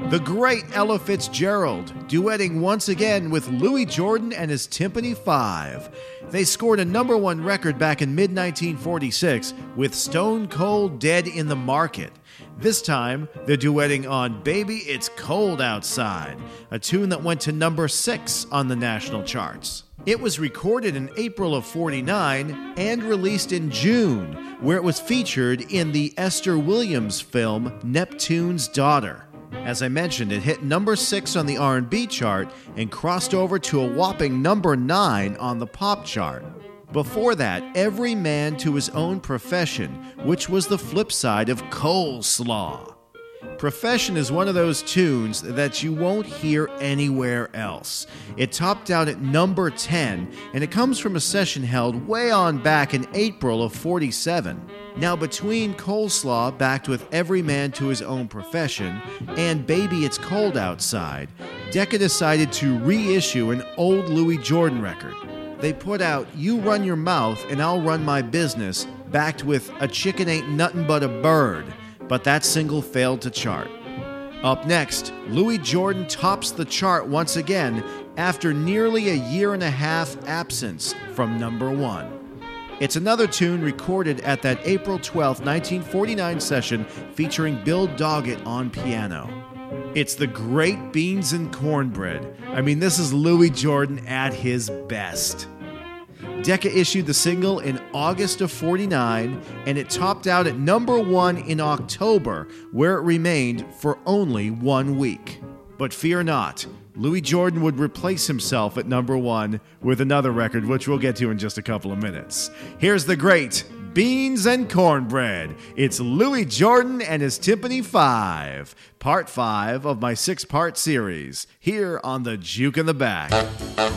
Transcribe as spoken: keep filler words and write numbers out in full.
The great Ella Fitzgerald, duetting once again with Louis Jordan and his Tympany Five. They scored a number one record back in mid nineteen forty-six with Stone Cold Dead in the Market. This time, they're duetting on Baby It's Cold Outside, a tune that went to number six on the national charts. It was recorded in April of forty-nine and released in June, where it was featured in the Esther Williams film Neptune's Daughter. As I mentioned, it hit number six on the R and B chart and crossed over to a whopping number nine on the pop chart. Before that, Every Man to His Own Profession, which was the flip side of Coleslaw. Profession is one of those tunes that you won't hear anywhere else. It topped out at number ten, and it comes from a session held way on back in April of forty-seven. Now, between Coleslaw, backed with Every Man to His Own Profession, and Baby It's Cold Outside, Decca decided to reissue an old Louis Jordan record. They put out You Run Your Mouth and I'll Run My Business, backed with A Chicken Ain't Nuttin' But a Bird, but that single failed to chart. Up next, Louis Jordan tops the chart once again after nearly a year and a half absence from number one. It's another tune recorded at that April twelfth, nineteen forty-nine session featuring Bill Doggett on piano. It's the great Beans and Cornbread. I mean, this is Louis Jordan at his best. Decca issued the single in August of forty-nine, and it topped out at number one in October, where it remained for only one week. But fear not, Louis Jordan would replace himself at number one with another record, which we'll get to in just a couple of minutes. Here's the great Beans and Cornbread. It's Louis Jordan and his Tympany Five, part five of my six-part series, here on the Juke in the Back.